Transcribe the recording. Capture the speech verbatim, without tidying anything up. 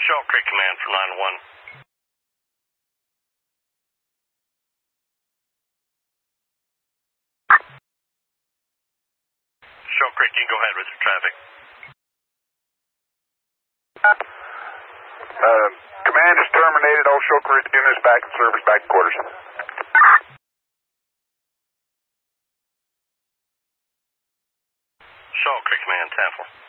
Shaw Creek Command for nine one. Shaw Creek, you can go ahead with your traffic. Uh, command is terminated. All Shaw Creek units back in service, back to quarters. Shaw Creek Command, ten four.